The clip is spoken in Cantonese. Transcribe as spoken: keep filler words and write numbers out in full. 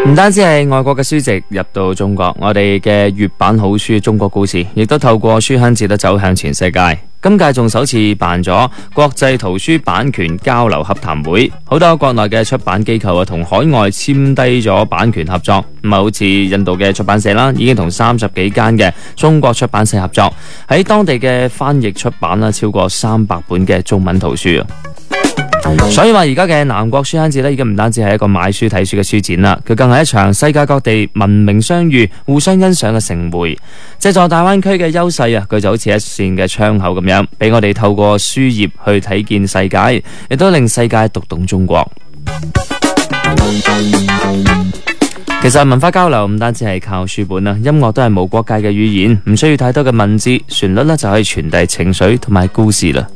唔單止係外國嘅書籍入到中國，我哋嘅粵版好書中國故事亦都透過書香節得走向全世界。今屆仲首次辦咗國際圖書版權交流洽談會，好多國內嘅出版機構啊同海外簽低咗版權合作，咁啊好似印度嘅出版社啦，已經同三十幾間嘅中國出版社合作，喺當地嘅翻譯出版啦超過三百本嘅中文圖書啊。所以話而家嘅南國書香節咧，已經唔單止係一個買書睇書嘅書展啦，佢更係一場世界各地文明相遇、互相欣賞嘅盛會。借助大灣區嘅優勢啊，佢就好似一扇嘅窗口咁樣，俾我哋透過書頁去睇見世界，亦都令世界讀懂中國。其實文化交流唔單止係靠書本啦，音樂都係無國界嘅語言，唔需要太多嘅文字，旋律咧就可以傳遞情緒同埋故事啦。